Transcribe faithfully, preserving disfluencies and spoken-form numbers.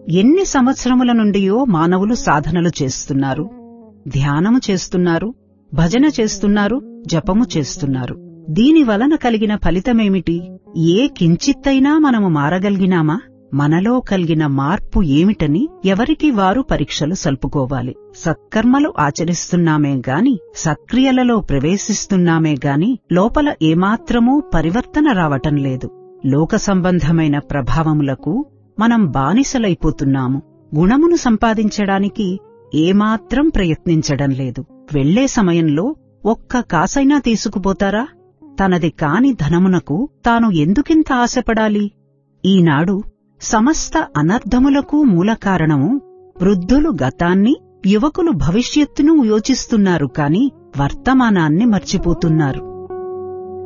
ఎన్ని సంవత్సరముల నుండియో మానవులు సాధనలు చేస్తున్నారు, ధ్యానము చేస్తున్నారు, భజన చేస్తున్నారు, జపము చేస్తున్నారు. దీనివలన కలిగిన ఫలితమేమిటి? ఏ కించిత్తైనా మనము మారగలిగినామా? మనలో కలిగిన మార్పు ఏమిటని ఎవరికి వారు పరీక్షలు సల్పుకోవాలి. సత్కర్మలు ఆచరిస్తున్నామే గాని, సత్క్రియలలో ప్రవేశిస్తున్నామే గాని లోపల ఏమాత్రమూ పరివర్తన రావటం లేదు. లోక సంబంధమైన ప్రభావములకు మనం బానిసలైపోతున్నాము. గుణమును సంపాదించడానికి ఏమాత్రం ప్రయత్నించడం లేదు. వెళ్లే సమయంలో ఒక్క కాసైనా తీసుకుపోతారా? తనది కాని ధనమునకు తాను ఎందుకింత ఆశపడాలి? ఈనాడు సమస్త అనర్థములకు మూలకారణము వృద్ధులు గతాన్ని, యువకులు భవిష్యత్తును యోచిస్తున్నారు కాని వర్తమానాన్ని మర్చిపోతున్నారు.